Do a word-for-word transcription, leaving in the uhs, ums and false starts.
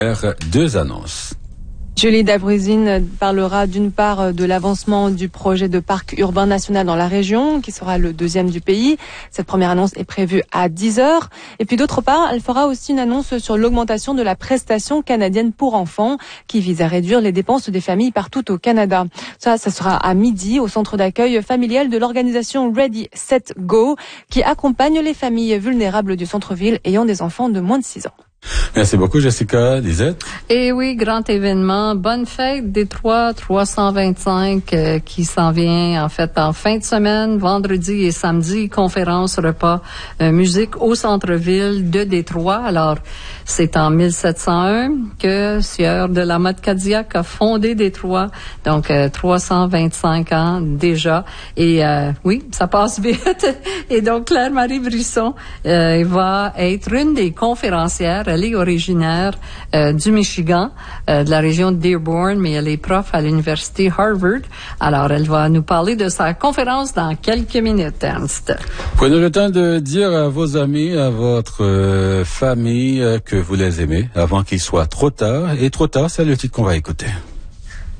Deux annonces. Julie Dabrusine parlera d'une part de l'avancement du projet de parc urbain national dans la région, qui sera le deuxième du pays. Cette première annonce est prévue à dix heures. Et puis d'autre part, elle fera aussi une annonce sur l'augmentation de la prestation canadienne pour enfants, qui vise à réduire les dépenses des familles partout au Canada. Ça, ça sera à midi au centre d'accueil familial de l'organisation Ready, Set, Go, qui accompagne les familles vulnérables du centre-ville ayant des enfants de moins de six ans. Merci beaucoup, Jessica. Lisette? Et oui, grand événement. Bonne fête Détroit trois cent vingt-cinq euh, qui s'en vient en fait en fin de semaine, vendredi et samedi, conférence, repas, euh, musique au centre-ville de Détroit. Alors, c'est en mille sept cent un que Sieur de la Motte Cadillac a fondé Détroit. Donc, euh, trois cent vingt-cinq ans déjà. Et euh, oui, ça passe vite. Et donc, Claire-Marie Brisson euh, va être une des conférencières. Elle est originaire euh, du Michigan, euh, de la région de Dearborn, mais elle est prof à l'université Harvard. Alors, elle va nous parler de sa conférence dans quelques minutes, Ernst. Prenez le temps de dire à vos amis, à votre euh, famille euh, que vous les aimez avant qu'il soit trop tard. Et trop tard, c'est le titre qu'on va écouter.